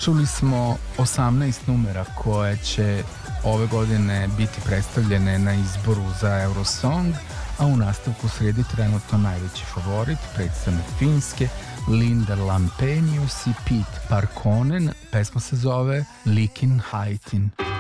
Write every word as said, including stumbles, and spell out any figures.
Čuli smo osamnaest numera koje će ove godine biti predstavljene na izboru za Eurosong, a u nastavku sredi trenutno najveći favorit, predstavnik Finske, Linda Lampenius i Pete Parkkonen. Pesma se zove Likin Haitin.